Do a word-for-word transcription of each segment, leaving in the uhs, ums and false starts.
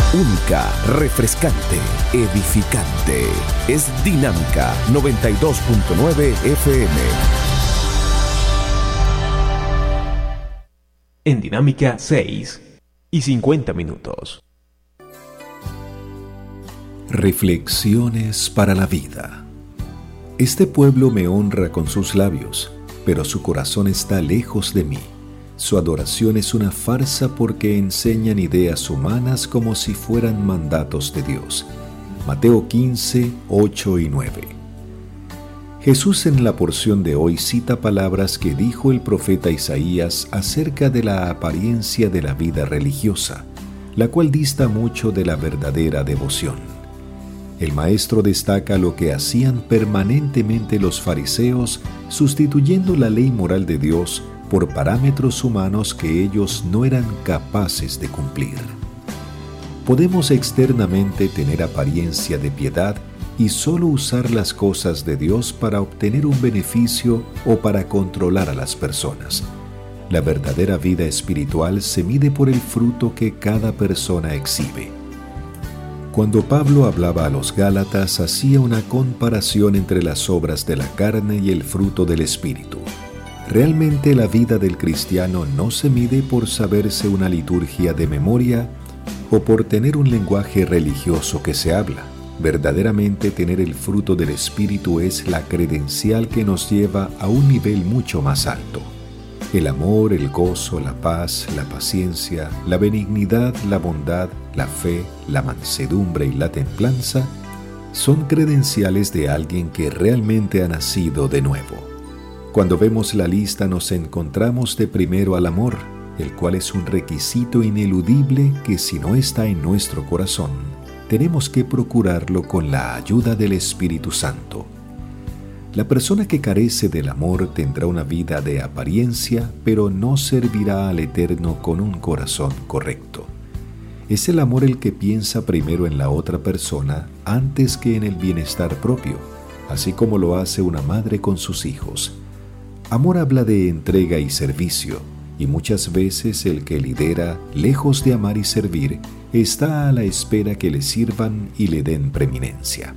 Única, refrescante, edificante. Es Dinámica noventa y dos punto nueve F M. En Dinámica seis y cincuenta minutos. Reflexiones para la vida. Este pueblo me honra con sus labios, pero su corazón está lejos de mí. Su adoración es una farsa porque enseñan ideas humanas como si fueran mandatos de Dios. Mateo quince, ocho y nueve. Jesús en la porción de hoy cita palabras que dijo el profeta Isaías acerca de la apariencia de la vida religiosa, la cual dista mucho de la verdadera devoción. El maestro destaca lo que hacían permanentemente los fariseos, sustituyendo la ley moral de Dios por parámetros humanos que ellos no eran capaces de cumplir. Podemos externamente tener apariencia de piedad y solo usar las cosas de Dios para obtener un beneficio o para controlar a las personas. La verdadera vida espiritual se mide por el fruto que cada persona exhibe. Cuando Pablo hablaba a los Gálatas, hacía una comparación entre las obras de la carne y el fruto del Espíritu. Realmente la vida del cristiano no se mide por saberse una liturgia de memoria o por tener un lenguaje religioso que se habla. Verdaderamente tener el fruto del Espíritu es la credencial que nos lleva a un nivel mucho más alto. El amor, el gozo, la paz, la paciencia, la benignidad, la bondad, la fe, la mansedumbre y la templanza son credenciales de alguien que realmente ha nacido de nuevo. Cuando vemos la lista nos encontramos de primero al amor, el cual es un requisito ineludible que si no está en nuestro corazón, tenemos que procurarlo con la ayuda del Espíritu Santo. La persona que carece del amor tendrá una vida de apariencia, pero no servirá al Eterno con un corazón correcto. Es el amor el que piensa primero en la otra persona antes que en el bienestar propio, así como lo hace una madre con sus hijos. Amor habla de entrega y servicio, y muchas veces el que lidera, lejos de amar y servir, está a la espera que le sirvan y le den preeminencia.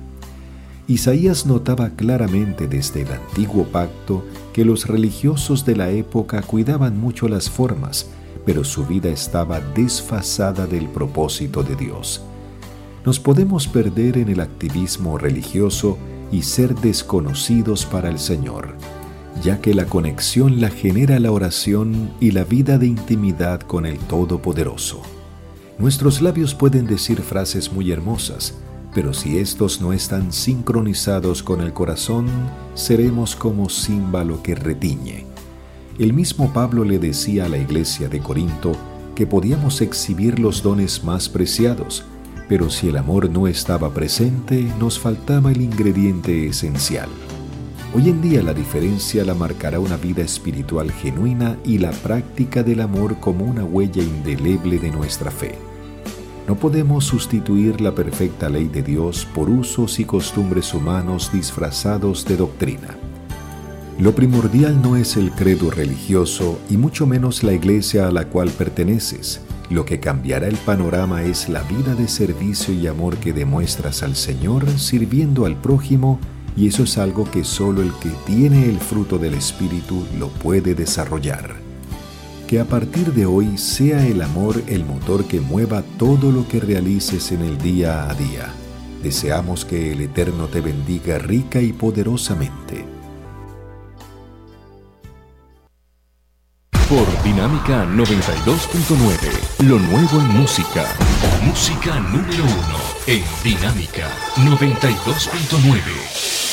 Isaías notaba claramente desde el antiguo pacto que los religiosos de la época cuidaban mucho las formas, pero su vida estaba desfasada del propósito de Dios. Nos podemos perder en el activismo religioso y ser desconocidos para el Señor, ya que la conexión la genera la oración y la vida de intimidad con el Todopoderoso. Nuestros labios pueden decir frases muy hermosas, pero si estos no están sincronizados con el corazón, seremos como címbalo que retiñe. El mismo Pablo le decía a la iglesia de Corinto que podíamos exhibir los dones más preciados, pero si el amor no estaba presente, nos faltaba el ingrediente esencial. Hoy en día la diferencia la marcará una vida espiritual genuina y la práctica del amor como una huella indeleble de nuestra fe. No podemos sustituir la perfecta ley de Dios por usos y costumbres humanos disfrazados de doctrina. Lo primordial no es el credo religioso y mucho menos la iglesia a la cual perteneces. Lo que cambiará el panorama es la vida de servicio y amor que demuestras al Señor sirviendo al prójimo, y eso es algo que solo el que tiene el fruto del Espíritu lo puede desarrollar. Que a partir de hoy sea el amor el motor que mueva todo lo que realices en el día a día. Deseamos que el Eterno te bendiga rica y poderosamente. Por Dinámica noventa y dos punto nueve, lo nuevo en música. Música número uno en Dinámica noventa y dos punto nueve.